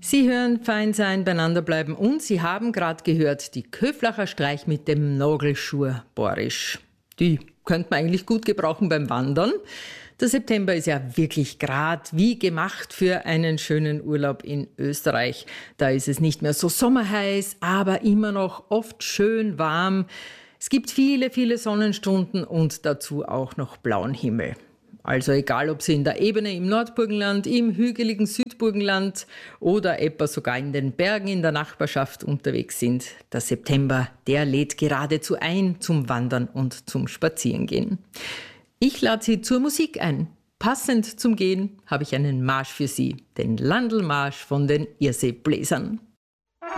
Sie hören Fein sein, beieinander bleiben und Sie haben gerade gehört, die Köflacher Streich mit dem Nagelschur Borisch. Die könnte man eigentlich gut gebrauchen beim Wandern. Der September ist ja wirklich gerade wie gemacht für einen schönen Urlaub in Österreich. Da ist es nicht mehr so sommerheiß, aber immer noch oft schön warm. Es gibt viele, viele Sonnenstunden und dazu auch noch blauen Himmel. Also egal, ob Sie in der Ebene im Nordburgenland, im hügeligen Südburgenland oder etwa sogar in den Bergen in der Nachbarschaft unterwegs sind, der September, der lädt geradezu ein zum Wandern und zum Spazierengehen. Ich lade Sie zur Musik ein. Passend zum Gehen habe ich einen Marsch für Sie, den Landl-Marsch von den Irrsee-Bläsern.